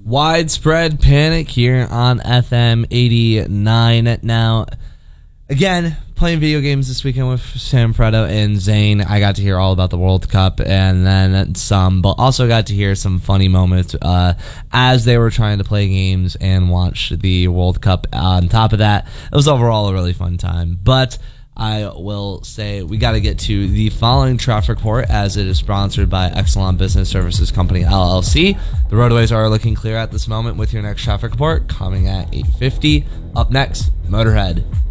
Widespread panic here on FM 89. Now, again, playing video games this weekend with Sam Fredo and Zane. I got to hear all about the World Cup and then some, but also got to hear some funny moments as they were trying to play games and watch the World Cup. On top of that, it was overall a really fun time. But I will say we got to get to the following traffic report as it is sponsored by Exelon Business Services Company, LLC. The roadways are looking clear at this moment with your next traffic report coming at 8:50. Up next, Motorhead.